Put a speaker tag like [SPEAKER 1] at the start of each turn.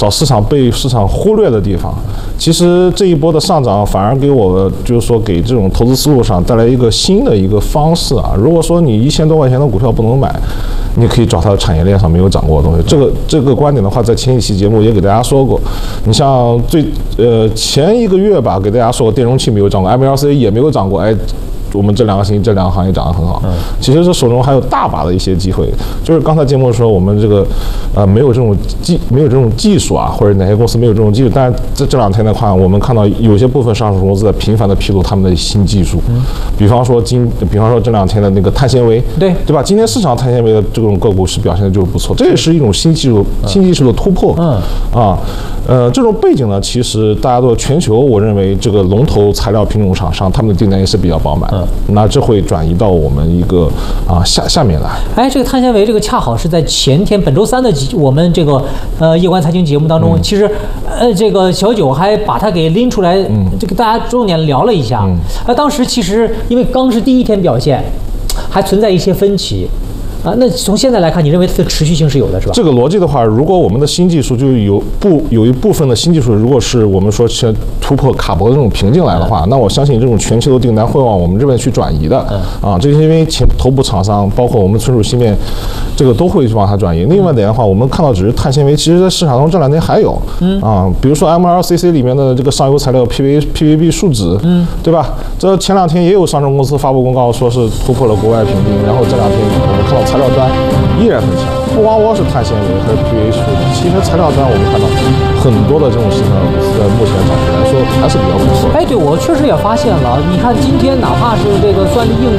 [SPEAKER 1] 搞市场被市场忽略的地方。其实这一波的上涨反而给我就是说给这种投资思路上带来一个新的一个方式啊。如果说你1000多块钱的股票不能买，你可以找它的产业链上没有涨过的东西。这个观点的话，在前几期节目也给大家说过。你像前1个月吧，给大家说过电容器没有涨过 ，MLC 也没有涨过，哎。我们这2个星期这2个行业涨得很好，其实这手中还有大把的一些机会。就是刚才节目说我们这个没有这种技术啊，或者哪些公司没有这种技术，但是这2天的话，我们看到有些部分上市公司在频繁的披露他们的新技术，比方说这2天的那个碳纤维，对吧？今天市场碳纤维的这种个股是表现的就是不错，这也是一种新技术的突破，这种背景呢，其实大家都全球，我认为这个龙头材料品种厂商他们的订单也是比较饱满。那这会转移到我们一个下面来。哎，
[SPEAKER 2] 这个碳纤维这个恰好是在前天本周3的我们这个夜观财经节目当中，其实这个小九还把它给拎出来，这个大家重点聊了一下。当时其实因为刚是第1天表现，还存在一些分歧。那从现在来看，你认为它的持续性是有的，是吧？
[SPEAKER 1] 这个逻辑的话，如果我们的新技术就有一部分的新技术，如果是我们说是突破卡脖的这种瓶颈来的话，那我相信这种全球的订单会往我们这边去转移的。这是因为头部厂商，包括我们存储芯片，这个都会往它转移。另外一点的话，我们看到只是碳纤维，其实在市场中这2天还有，比如说 MLCC 里面的这个上游材料 PVB 树脂，对吧？这前2天也有上市公司发布公告说是突破了国外评定，然后这2天我们看到材料端依然很强，不光是碳纤维还是 PVA 树脂，其实材料端我们看到很多的这种新材料公司在目前涨幅来说还是比较不错的。
[SPEAKER 2] 哎，对，我确实也发现了，你看今天哪怕是这个算力硬件